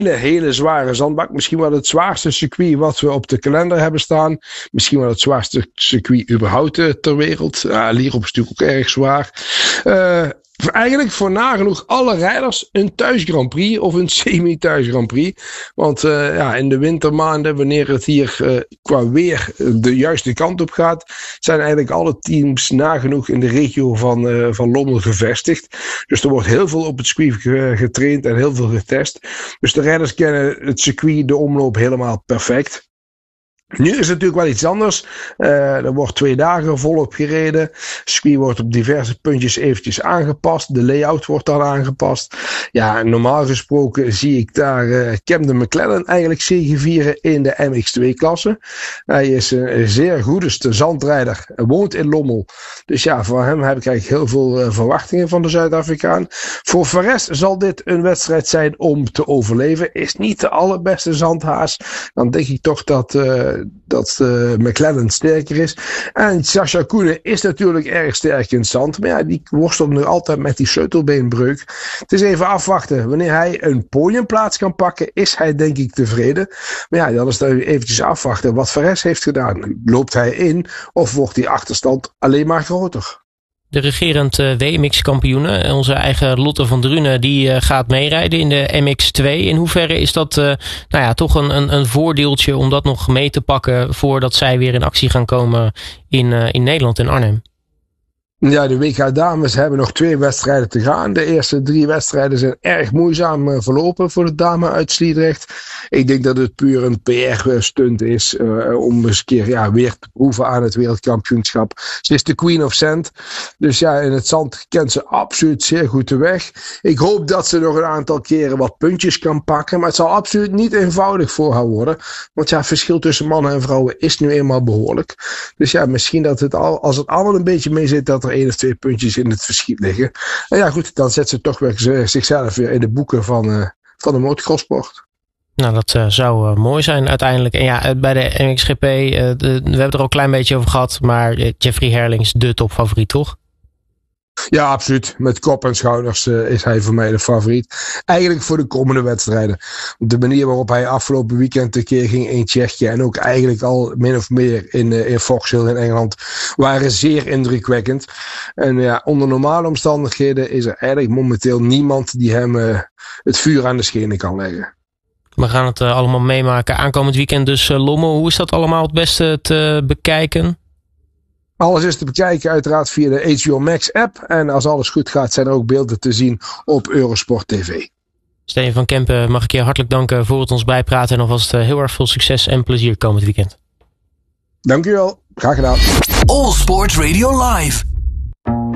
hele zware zandbak. Misschien wel het zwaarste circuit wat we op de kalender hebben staan. Misschien wel het zwaarste circuit überhaupt ter wereld. Lierop is natuurlijk ook erg zwaar. Eigenlijk voor nagenoeg alle rijders een thuis Grand Prix of een semi-thuis Grand Prix. Want in de wintermaanden, wanneer het hier qua weer de juiste kant op gaat, zijn eigenlijk alle teams nagenoeg in de regio van Lommel gevestigd. Dus er wordt heel veel op het circuit getraind en heel veel getest. Dus de rijders kennen het circuit, de omloop helemaal perfect. Nu is het natuurlijk wel iets anders. Er wordt 2 dagen volop gereden. Het circuit wordt op diverse puntjes eventjes aangepast. De layout wordt dan aangepast. Ja, normaal gesproken zie ik daar Camden McLaren eigenlijk zegevieren in de MX2-klasse. Hij is een zeer goede zandrijder. Hij woont in Lommel. Dus ja, voor hem heb ik eigenlijk heel veel verwachtingen van de Zuid-Afrikaan. Voor Perez zal dit een wedstrijd zijn om te overleven. Is niet de allerbeste zandhaas. Dan denk ik toch dat McLaren sterker is. En Sascha Koenen is natuurlijk erg sterk in het zand. Maar ja, die worstelt nog altijd met die sleutelbeenbreuk. Het is even afwachten. Wanneer hij een podiumplaats kan pakken, is hij denk ik tevreden. Maar ja, dan is het eventjes afwachten wat Perez heeft gedaan. Loopt hij in of wordt die achterstand alleen maar groter? De regerend WMX-kampioene, onze eigen Lotte van Drunen, die gaat meerijden in de MX2. In hoeverre is dat toch een voordeeltje om dat nog mee te pakken voordat zij weer in actie gaan komen in Nederland, in Arnhem? Ja, de WK dames hebben nog 2 wedstrijden te gaan. De eerste 3 wedstrijden zijn erg moeizaam verlopen voor de dame uit Sliedrecht. Ik denk dat het puur een PR-stunt is om eens een keer weer te proeven aan het wereldkampioenschap. Ze is de Queen of Sand. Dus ja, in het zand kent ze absoluut zeer goed de weg. Ik hoop dat ze nog een aantal keren wat puntjes kan pakken. Maar het zal absoluut niet eenvoudig voor haar worden. Want ja, het verschil tussen mannen en vrouwen is nu eenmaal behoorlijk. Dus ja, misschien dat als het allemaal een beetje mee zit, dat er 1 of 2 puntjes in het verschiet liggen. En ja goed, dan zet ze toch weer zichzelf weer in de boeken van de motocrosssport. Nou, dat zou mooi zijn uiteindelijk. En ja, bij de MXGP, we hebben het er al een klein beetje over gehad, maar Jeffrey Herlings de topfavoriet, toch? Ja, absoluut. Met kop en schouders is hij voor mij de favoriet. Eigenlijk voor de komende wedstrijden. De manier waarop hij afgelopen weekend een keer ging in Tsjechië en ook eigenlijk al min of meer in Vauxhall in Engeland waren zeer indrukwekkend. En ja, onder normale omstandigheden is er eigenlijk momenteel niemand die hem het vuur aan de schenen kan leggen. We gaan het allemaal meemaken. Aankomend weekend dus Lommel. Hoe is dat allemaal het beste te bekijken? Alles is te bekijken uiteraard via de HBO Max app. En als alles goed gaat zijn er ook beelden te zien op Eurosport TV. Steven van Kempen, mag ik je hartelijk danken voor het ons bijpraten. En alvast heel erg veel succes en plezier komend weekend. Dank u wel. Graag gedaan. All Sports Radio Live.